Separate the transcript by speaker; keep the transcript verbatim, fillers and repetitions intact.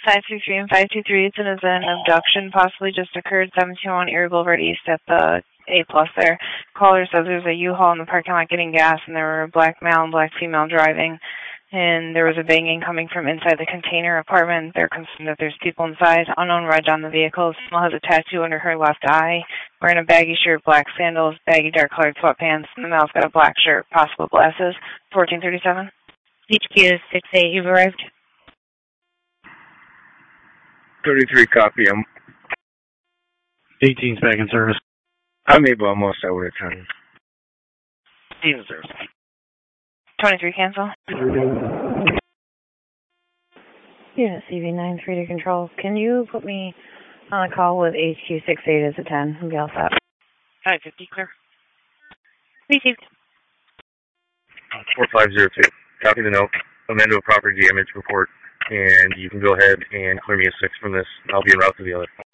Speaker 1: five two three and five two three, it's an, is an abduction possibly just occurred, seven two one Erie Boulevard East at the A plus there. Caller says there's a U-Haul in the parking lot getting gas, and there were a black male and black female driving, and there was a banging coming from inside the container apartment. They're concerned that there's people inside. Unknown ride on the vehicle. Female has a tattoo under her left eye, wearing a baggy shirt, black sandals, baggy dark-colored sweatpants, and the male's got a black shirt, possible glasses. fourteen thirty-seven.
Speaker 2: H Q six eight, you've arrived.
Speaker 3: thirty-three, copy. I'm
Speaker 4: eighteen's back in service.
Speaker 3: I'm able almost out of time.
Speaker 4: eighteen in service.
Speaker 1: twenty-three, cancel.
Speaker 5: Unit C V nine three to control. Can you put me on a call with H Q six eight as a ten? I'll be all set.
Speaker 4: five fifty, clear.
Speaker 2: Received.
Speaker 3: four five zero two. Copy the note. Amend to a property damage report, and you can go ahead and clear me a six from this. I'll be en route to the other.